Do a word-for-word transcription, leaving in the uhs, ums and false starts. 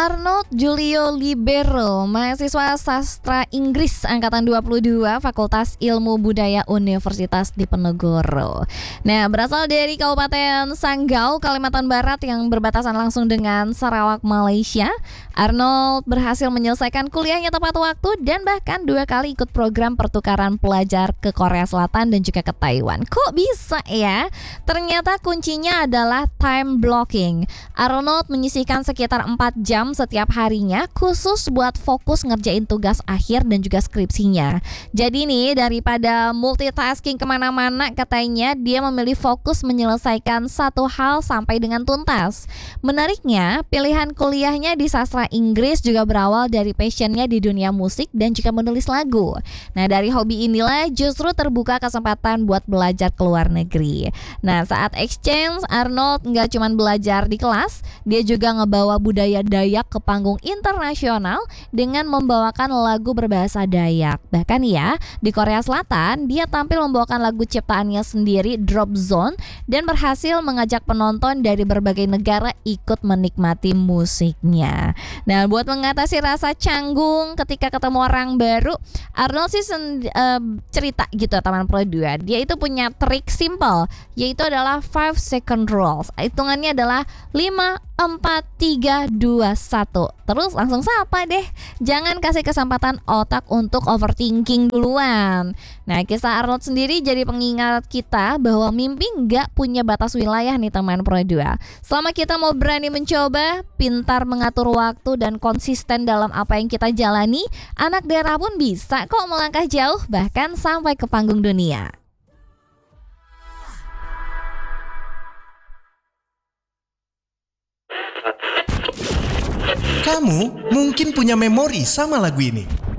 Arnold Julio Libero, mahasiswa sastra Inggris angkatan dua puluh dua Fakultas Ilmu Budaya Universitas Diponegoro. Nah, berasal dari Kabupaten Sanggau, Kalimantan Barat yang berbatasan langsung dengan Sarawak, Malaysia. Arnold berhasil menyelesaikan kuliahnya tepat waktu dan bahkan dua kali ikut program pertukaran pelajar ke Korea Selatan dan juga ke Taiwan. Kok bisa ya? Ternyata kuncinya adalah time blocking. Arnold menyisihkan sekitar empat jam setiap harinya khusus buat fokus ngerjain tugas akhir dan juga skripsinya. Jadi nih, daripada multitasking kemana-mana, katanya dia memilih fokus menyelesaikan satu hal sampai dengan tuntas. Menariknya, pilihan kuliahnya di sastra Inggris juga berawal dari passionnya di dunia musik dan juga menulis lagu. Nah, dari hobi inilah justru terbuka kesempatan buat belajar ke luar negeri. Nah, saat exchange, Arnold nggak cuma belajar di kelas, dia juga ngebawa budaya Dayak ke panggung internasional dengan membawakan lagu berbahasa Dayak. Bahkan ya, di Korea Selatan, dia tampil membawakan lagu ciptaannya sendiri, Drop Zone, dan berhasil mengajak penonton dari berbagai negara ikut menikmati musiknya. Nah, buat mengatasi rasa canggung ketika ketemu orang baru, Arnold sih sen, uh, cerita gitu teman pro dua. Dia itu punya trik simple, yaitu adalah five second rules. Hitungannya adalah lima, empat, tiga, dua, satu. Terus langsung sapa deh. Jangan kasih kesempatan otak untuk overthinking duluan. Nah, kisah Arnold sendiri jadi pengingat kita bahwa mimpi nggak punya batas wilayah nih teman pro dua. Selama kita mau berani mencoba, pintar mengatur waktu dan konsisten dalam apa yang kita jalani, anak daerah pun bisa kok melangkah jauh bahkan sampai ke panggung dunia. Kamu mungkin punya memori sama lagu ini.